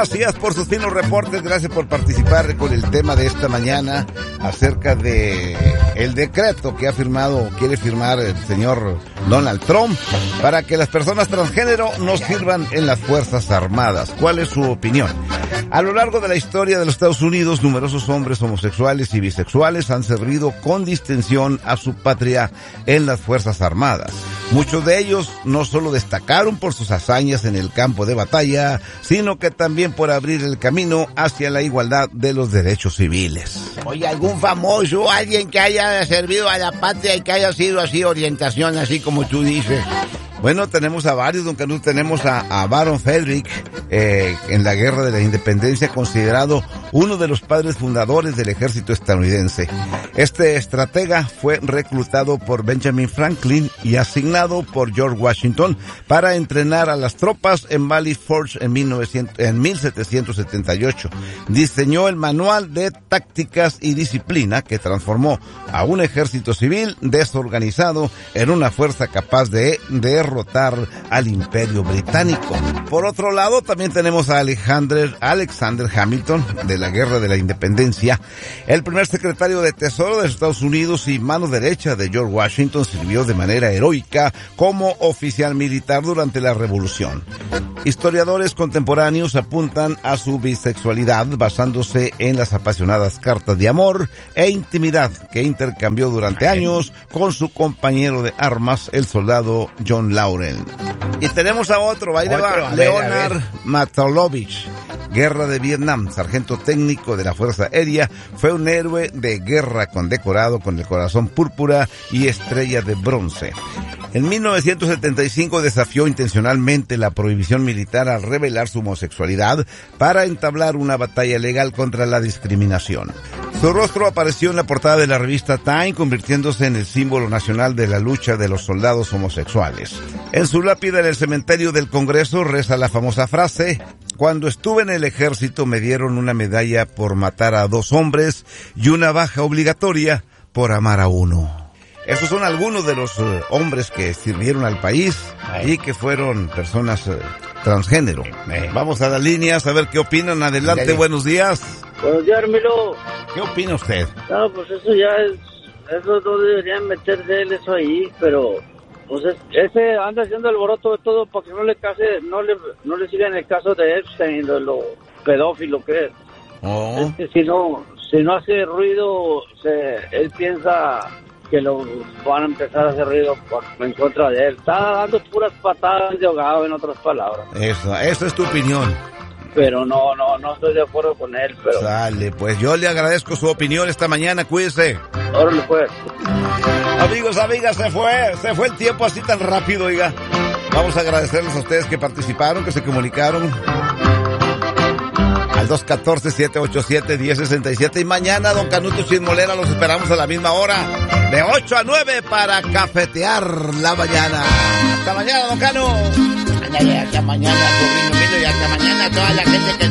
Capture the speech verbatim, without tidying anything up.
Gracias por sus finos reportes, gracias por participar con el tema de esta mañana acerca de el decreto que ha firmado, quiere firmar el señor Donald Trump para que las personas transgénero no sirvan en las Fuerzas Armadas. ¿Cuál es su opinión? A lo largo de la historia de los Estados Unidos, numerosos hombres homosexuales y bisexuales han servido con distinción a su patria en las Fuerzas Armadas. Muchos de ellos no solo destacaron por sus hazañas en el campo de batalla, sino que también por abrir el camino hacia la igualdad de los derechos civiles. Oye, algún famoso, alguien que haya servido a la patria y que haya sido así orientación, así como tú dices. Bueno, tenemos a varios, don Canut. Tenemos a, a Baron Frederick, eh, en la Guerra de la Independencia, considerado uno de los padres fundadores del ejército estadounidense. Este estratega fue reclutado por Benjamin Franklin y asignado por George Washington para entrenar a las tropas en Valley Forge en, en mil setecientos setenta y ocho. Diseñó el manual de tácticas y disciplina que transformó a un ejército civil desorganizado en una fuerza capaz de derrotar al Imperio Británico. Por otro lado, también tenemos a Alexander, Alexander Hamilton, de la Guerra de la Independencia. El primer secretario de Tesoro de los Estados Unidos y mano derecha de George Washington, sirvió de manera heroica como oficial militar durante la Revolución. Historiadores contemporáneos apuntan a su bisexualidad basándose en las apasionadas cartas de amor e intimidad que intercambió durante años con su compañero de armas, el soldado John Lauren. Y tenemos a otro, ahí le va, Leonard Matalovich. Guerra de Vietnam, sargento técnico de la Fuerza Aérea, fue un héroe de guerra condecorado con el corazón púrpura y estrella de bronce. En mil novecientos setenta y cinco desafió intencionalmente la prohibición militar al revelar su homosexualidad para entablar una batalla legal contra la discriminación. Su rostro apareció en la portada de la revista Time, convirtiéndose en el símbolo nacional de la lucha de los soldados homosexuales. En su lápida en el cementerio del Congreso reza la famosa frase: cuando estuve en el ejército me dieron una medalla por matar a dos hombres y una baja obligatoria por amar a uno. Esos son algunos de los uh, hombres que sirvieron al país y que fueron personas uh, transgénero. Vamos a las líneas a ver qué opinan. Adelante, Dale. Buenos días. Buenos días, Armilo. ¿Qué opina usted? No, pues eso ya es, eso no deberían meterse él eso ahí, pero pues es, ese anda haciendo alboroto de todo para que no le case, no le, no le sigan el caso de Epstein, de lo pedófilo que es. Oh. Es que si no, si no hace ruido, se, él piensa que lo van a empezar a hacer ruido por, en contra de él. Está dando puras patadas de ahogado, en otras palabras. Eso, esa es tu opinión. Pero no, no, no estoy de acuerdo con él, pero... Sale, pues yo le agradezco su opinión esta mañana, cuídese. Órale, pues. Amigos, amigas, se fue, se fue el tiempo así tan rápido, oiga. Vamos a agradecerles a ustedes que participaron, que se comunicaron al dos uno cuatro, siete ocho siete, uno cero seis siete. Y mañana, don Canuto Chismolera, los esperamos a la misma hora, de ocho a nueve, para cafetear la mañana. Hasta mañana, don Cano. Ándale, hasta mañana, sobrino mío, y hasta mañana toda la gente que